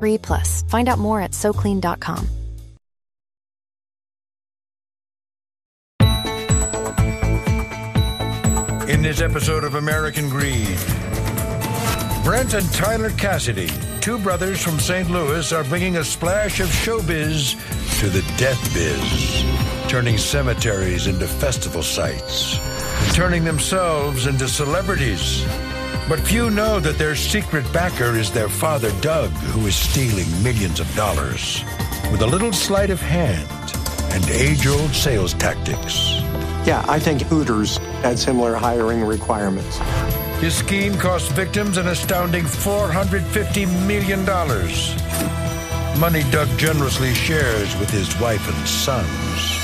3+. Find out more at SoClean.com. In this episode of American Greed, Brent and Tyler Cassidy, two brothers from St. Louis, are bringing a splash of showbiz to the death biz, turning cemeteries into festival sites, and turning themselves into celebrities. But few know that their secret backer is their father, Doug, who is stealing millions of dollars with a little sleight of hand and age-old sales tactics. Yeah, I think Hooters had similar hiring requirements. His scheme cost victims an astounding $450 million. Money Doug generously shares with his wife and sons.